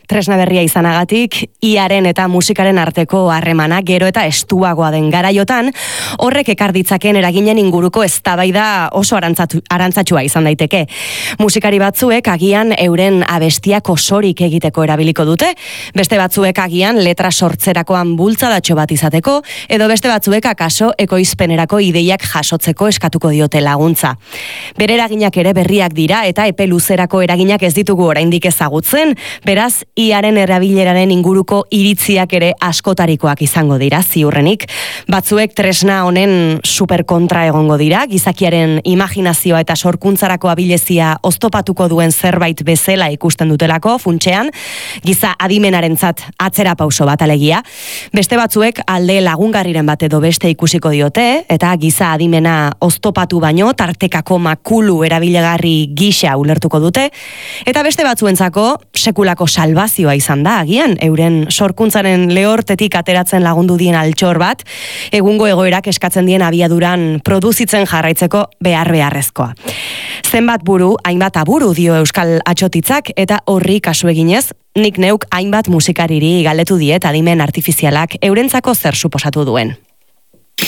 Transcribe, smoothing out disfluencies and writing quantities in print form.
Tresna berria izanagatik, iaren eta musikaren arteko harremana gero eta estuagoa den garaiotan, horrek ekar ditzaken eraginen inguruko eztabaida oso arantzatsua izan daiteke. Musikari batzuek agian euren abestiak osorik egiteko erabiliko dute, beste batzuek agian letra sortzerakoan bultzadatxo bat izateko, edo beste batzuek akaso ekoizpenerako ideiak jasotzeko eskatuko diote laguntza. Bere eraginak ere berriak dira eta epe luzerako eraginak ez ditugu oraindik ezagutzen, beraz, iaren erabileraren inguruko iritziak ere askotarikoak izango dira, ziurrenik. Batzuek tresna honen superkontra egongo dira, gizakiaren imaginazioa eta sorkuntzarako abilezia oztopatuko duen zerbait bezala ikusten dutelako, funtsean, giza adimenarentzat atzera pauso bat alegia. Beste batzuek alde lagungarriren bat edo beste ikusiko diote, eta giza adimena oztopatu baino, tartekako makulu erabilegarri gisa ulertuko dute, eta beste batzuentzako sekulako salbazioa izan da, agian, euren sorkuntzaren lehortetik ateratzen lagundu dien altxor bat, egungo egoerak eskatzen dien abiaduran produzitzen jarraitzeko beharrezkoa. Zenbat buru, hainbat aburu dio Euskal Atxotitzak, eta horri kasu eginez, nik neuk hainbat musikariri galdetu diet adimen artifizialak eurentzako zer suposatu duen.